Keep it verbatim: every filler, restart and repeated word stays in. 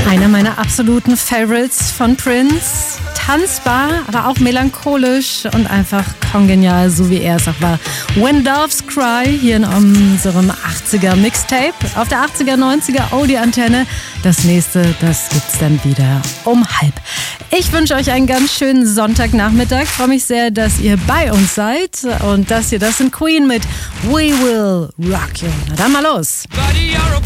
Einer meiner absoluten Favorites von Prince. Tanzbar, aber auch melancholisch und einfach kongenial, so wie er es auch war. When Doves Cry, hier in unserem achtziger Mixtape. Auf der achtziger, neunziger Audi-Antenne. Das nächste, das gibt's dann wieder um halb. Ich wünsche euch einen ganz schönen Sonntagnachmittag. Ich freue mich sehr, dass ihr bei uns seid. Und das hier, das sind Queen mit We Will Rock You. Na dann mal los. Buddy, you're a